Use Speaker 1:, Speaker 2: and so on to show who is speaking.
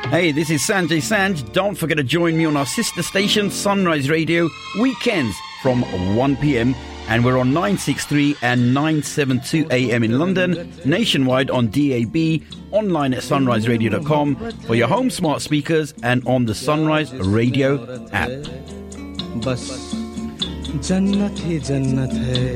Speaker 1: Hey, this is Sanjay Sanj. Don't forget to join me on our sister station, Sunrise Radio, weekends from 1 p.m. And we're on 963 and 972 AM in London, nationwide on DAB, online at sunriseradio.com, for your home smart speakers and on the Sunrise Radio app.